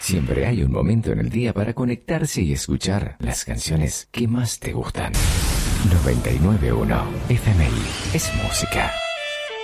Siempre hay un momento en el día para conectarse y escuchar las canciones que más te gustan. 99.1 FMI es música.